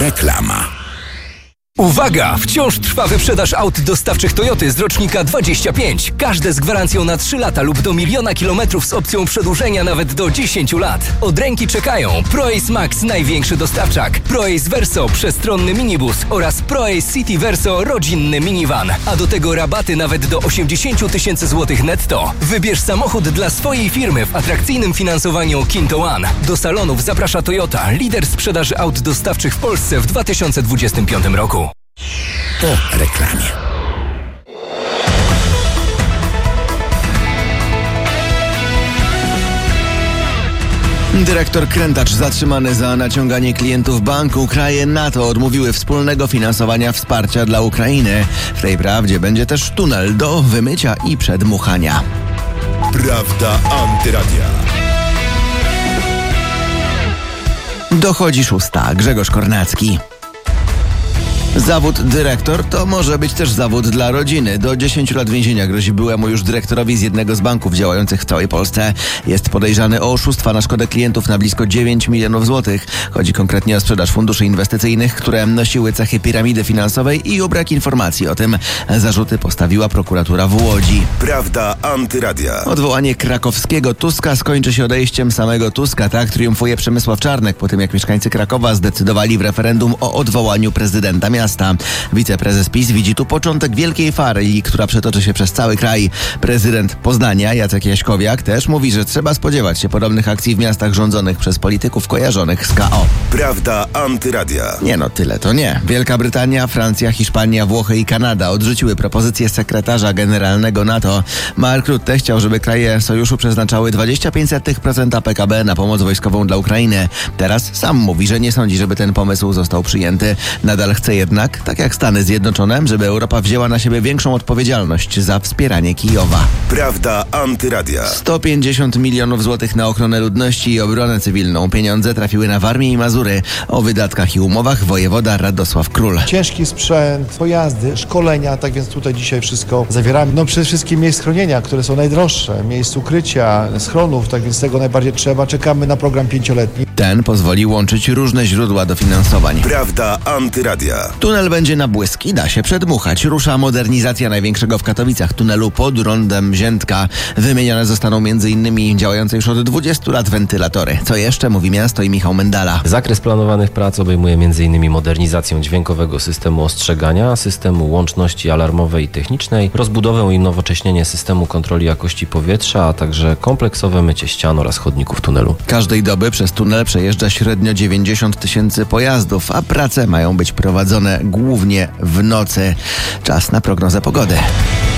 Reklama. Uwaga! Wciąż trwa wyprzedaż aut dostawczych Toyoty z rocznika 25. Każde z gwarancją na 3 lata lub do 1 000 000 kilometrów z opcją przedłużenia nawet do 10 lat. Od ręki czekają ProAce Max, największy dostawczak, ProAce Verso, przestronny minibus oraz ProAce City Verso, rodzinny minivan. A do tego rabaty nawet do 80 000 złotych netto. Wybierz samochód dla swojej firmy w atrakcyjnym finansowaniu Kinto One. Do salonów zaprasza Toyota, lider sprzedaży aut dostawczych w Polsce w 2025 roku. Po reklamie. Dyrektor Krętacz zatrzymany za naciąganie klientów banku. Kraje NATO odmówiły wspólnego finansowania wsparcia dla Ukrainy. W tej prawdzie będzie też tunel do wymycia i przedmuchania. Prawda Antyradia. Dochodzi 6. Grzegorz Kornacki. Zawód dyrektor to może być też zawód dla rodziny. Do 10 lat więzienia grozi byłemu już dyrektorowi z jednego z banków działających w całej Polsce. Jest podejrzany o oszustwa na szkodę klientów na blisko 9 milionów złotych. Chodzi konkretnie o sprzedaż funduszy inwestycyjnych, które nosiły cechy piramidy finansowej i o brak informacji o tym. Zarzuty postawiła prokuratura w Łodzi. Prawda Antyradia. Odwołanie krakowskiego Tuska skończy się odejściem samego Tuska. Tak triumfuje Przemysław Czarnek po tym, jak mieszkańcy Krakowa zdecydowali w referendum o odwołaniu prezydenta miasta. Wiceprezes PiS widzi tu początek wielkiej farii, która przetoczy się przez cały kraj. Prezydent Poznania Jacek Jaśkowiak też mówi, że trzeba spodziewać się podobnych akcji w miastach rządzonych przez polityków kojarzonych z KO. Prawda Antyradia. Nie no, tyle to nie. Wielka Brytania, Francja, Hiszpania, Włochy i Kanada odrzuciły propozycję sekretarza generalnego NATO. Mark Rutte chciał, żeby kraje sojuszu przeznaczały 0,25% PKB na pomoc wojskową dla Ukrainy. Teraz sam mówi, że nie sądzi, żeby ten pomysł został przyjęty. Nadal chce jednak, tak jak Stany Zjednoczone, żeby Europa wzięła na siebie większą odpowiedzialność za wspieranie Kijowa. Prawda Antyradia. 150 milionów złotych na ochronę ludności i obronę cywilną. Pieniądze trafiły na Warmię i Mazury. O wydatkach i umowach wojewoda Radosław Król. Ciężki sprzęt, pojazdy, szkolenia, tak więc tutaj dzisiaj wszystko zawieramy. No przede wszystkim miejsc schronienia, które są najdroższe, miejsc ukrycia, schronów, tak więc tego najbardziej trzeba. Czekamy na program 5-letni. Ten pozwoli łączyć różne źródła dofinansowań. Prawda Antyradia. Tunel będzie na błysk i da się przedmuchać. Rusza modernizacja największego w Katowicach tunelu pod rondem Ziętka. Wymienione zostaną m.in. działające już od 20 lat wentylatory. Co jeszcze, mówi miasto i Michał Mendala. Zakres planowanych prac obejmuje m.in. modernizację dźwiękowego systemu ostrzegania, systemu łączności alarmowej i technicznej, rozbudowę i nowocześnienie systemu kontroli jakości powietrza, a także kompleksowe mycie ścian oraz chodników tunelu. Każdej doby przez tunel przejeżdża średnio 90 000 pojazdów, a prace mają być prowadzone głównie w nocy. Czas na prognozę pogody.